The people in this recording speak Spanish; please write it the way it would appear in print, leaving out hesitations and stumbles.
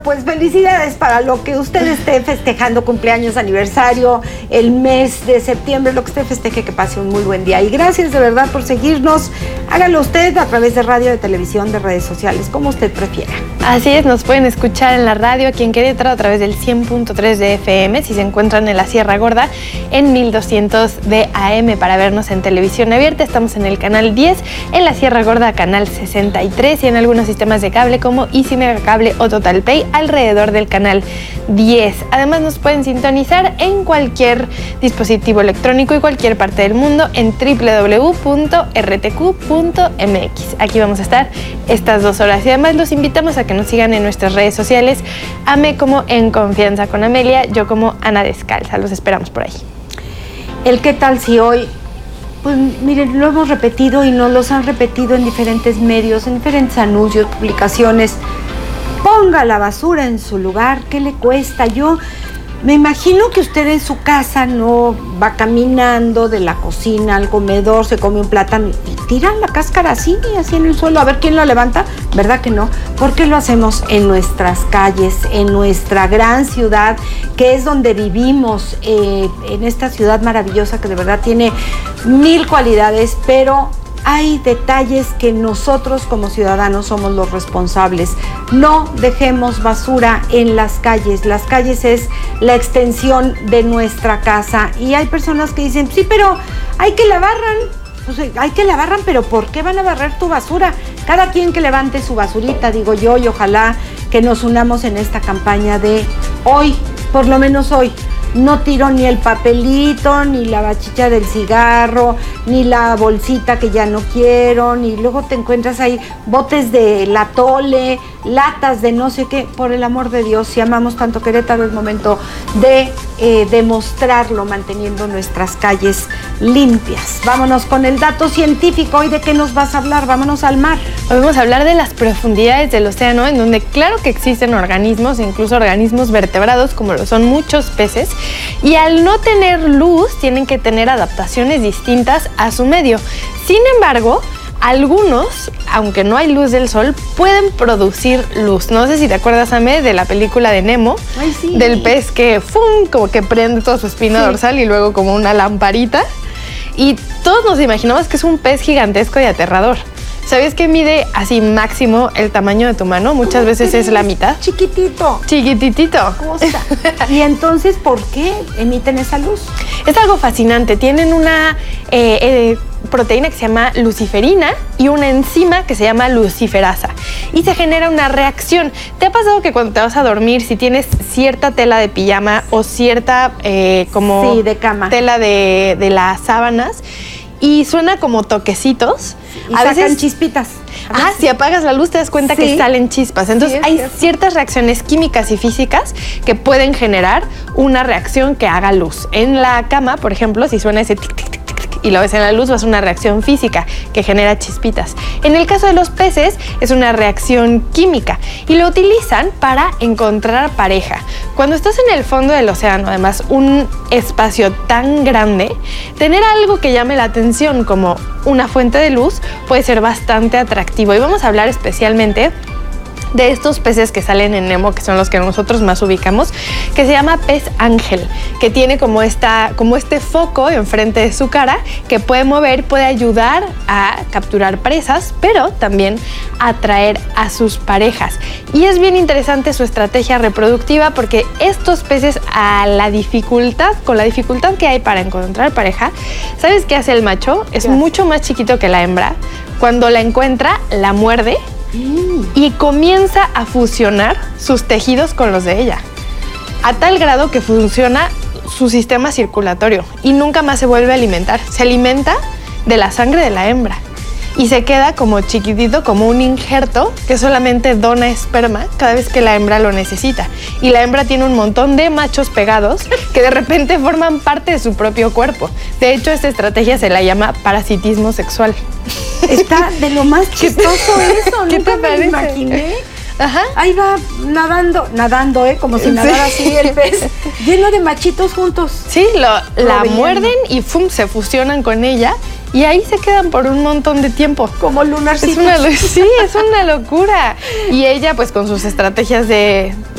Pues felicidades para lo que usted esté festejando, cumpleaños, aniversario, el mes de septiembre, lo que usted festeje, que pase un muy buen día. Y gracias de verdad por seguirnos. Hágalo usted a través de radio, de televisión, de redes sociales, como usted prefiera. Así es, nos pueden escuchar en la radio aquí en Querétaro a través del 100.3 de FM, si se encuentran en la Sierra Gorda, en 1200 de AM. Para vernos en televisión abierta, estamos en el canal 10, en la Sierra Gorda, canal 63, y en algunos sistemas de cable como Easy Megacable o Total Pay, alrededor del canal 10. Además nos pueden sintonizar en cualquier dispositivo electrónico y cualquier parte del mundo en www.rtq.mx. Aquí vamos a estar estas 2 horas y además los invitamos a que nos sigan en nuestras redes sociales. Ame como En Confianza con Amelia, yo como Ana Descalza. Los esperamos por ahí. El qué tal si hoy, pues miren, lo hemos repetido y nos los han repetido en diferentes medios, en diferentes anuncios, publicaciones. Ponga la basura en su lugar, ¿qué le cuesta? Yo me imagino que usted en su casa no va caminando de la cocina al comedor, se come un plátano y tira la cáscara así en el suelo, a ver quién lo levanta. ¿Verdad que no? ¿Por qué lo hacemos en nuestras calles, en nuestra gran ciudad, que es donde vivimos, en esta ciudad maravillosa que de verdad tiene 1000 cualidades, pero hay detalles que nosotros como ciudadanos somos los responsables? No dejemos basura en las calles. Las calles es la extensión de nuestra casa. Y hay personas que dicen, sí, pero hay que la barran. Pues hay que la barran, pero ¿por qué van a barrer tu basura? Cada quien que levante su basurita, digo yo, y ojalá que nos unamos en esta campaña de hoy, por lo menos hoy. No tiro ni el papelito, ni la bachicha del cigarro, ni la bolsita que ya no quiero, ni luego te encuentras ahí botes de atole, latas de no sé qué. Por el amor de Dios, si amamos tanto Querétaro, es momento de demostrarlo manteniendo nuestras calles limpias. Vámonos con el dato científico. ¿Hoy de qué nos vas a hablar? Vámonos al mar. Hoy vamos a hablar de las profundidades del océano, en donde claro que existen organismos, incluso organismos vertebrados, como lo son muchos peces, y al no tener luz tienen que tener adaptaciones distintas a su medio. Sin embargo, algunos, aunque no hay luz del sol, pueden producir luz. No sé si te acuerdas, Ame, de la película de Nemo. Ay, sí. Del pez que ¡fum!, como que prende toda su espina dorsal y luego como una lamparita. Y todos nos imaginamos que es un pez gigantesco y aterrador. ¿Sabes que mide así máximo el tamaño de tu mano? Muchas veces es la mitad. Chiquitito. Chiquititito. Cosa. Y entonces, ¿por qué emiten esa luz? Es algo fascinante. Tienen una proteína que se llama luciferina y una enzima que se llama luciferasa. Y se genera una reacción. ¿Te ha pasado que cuando te vas a dormir, si tienes cierta tela de pijama o cierta como sí, de cama, tela de las sábanas, y suena como toquecitos? Y a veces chispitas. Si apagas la luz te das cuenta que salen chispas. Entonces hay ciertas reacciones químicas y físicas que pueden generar una reacción que haga luz. En la cama, por ejemplo, si suena ese tic, tic, tic, tic, tic, y lo ves en la luz, va a ser una reacción física que genera chispitas. En el caso de los peces, es una reacción química y lo utilizan para encontrar pareja. Cuando estás en el fondo del océano, además, un espacio tan grande, tener algo que llame la atención como una fuente de luz puede ser bastante atractivo. Y vamos a hablar especialmente de estos peces que salen en Nemo, que son los que nosotros más ubicamos, que se llama pez ángel, que tiene como este foco enfrente de su cara que puede mover, puede ayudar a capturar presas, pero también atraer a sus parejas. Y es bien interesante su estrategia reproductiva, porque estos peces, con la dificultad que hay para encontrar pareja, ¿sabes qué hace el macho? Es mucho más chiquito que la hembra. Cuando la encuentra, la muerde y comienza a fusionar sus tejidos con los de ella, a tal grado que funciona su sistema circulatorio y nunca más se vuelve a alimentar. Se alimenta de la sangre de la hembra y se queda como chiquitito, como un injerto que solamente dona esperma cada vez que la hembra lo necesita. Y la hembra tiene un montón de machos pegados que de repente forman parte de su propio cuerpo. De hecho, esta estrategia se la llama parasitismo sexual. Está de lo más chistoso eso. ¿Qué te parece? Me imaginé. Ajá. Ahí va nadando, como si nadara así el pez, lleno de machitos juntos. Sí, la muerden y ¡fum! Se fusionan con ella y ahí se quedan por un montón de tiempo. Como lunarcitos. Sí, es una locura. Y ella, pues con sus estrategias de